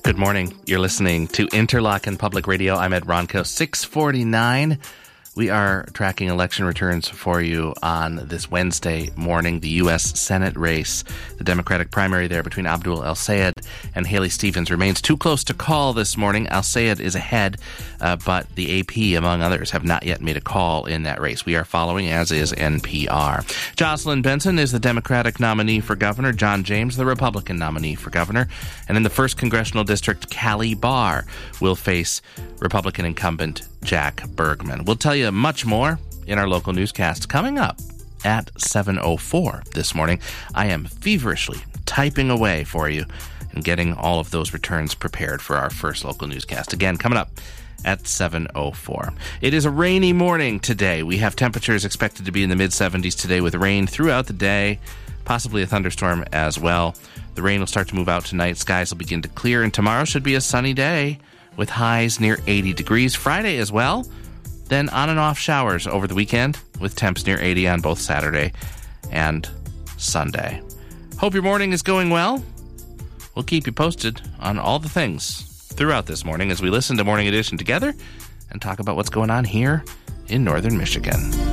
Good morning. You're listening to Interlochen Public Radio. I'm Ed Ronco. 6:49. We are tracking election returns for you on this Wednesday morning. The U.S. Senate race, the Democratic primary there between Abdul El-Sayed and Haley Stevens remains too close to call this morning. El-Sayed is ahead, but the AP, among others, have not yet made a call in that race. We are following, as is NPR. Jocelyn Benson is the Democratic nominee for governor. John James, the Republican nominee for governor. And in the 1st Congressional District, Callie Barr will face Republican incumbent Jack Bergman. We'll tell you much more in our local newscast coming up at 7:04 this morning. I am feverishly typing away for you and getting all of those returns prepared for our first local newscast. Again, coming up at 7:04. It is a rainy morning today. We have temperatures expected to be in the mid-70s today with rain throughout the day, possibly a thunderstorm as well. The rain will start to move out tonight. Skies will begin to clear, and tomorrow should be a sunny day with highs near 80 degrees. Friday as well. Then on and off showers over the weekend with temps near 80 on both Saturday and Sunday. Hope your morning is going well. We'll keep you posted on all the things throughout this morning as we listen to Morning Edition together and talk about what's going on here in northern Michigan.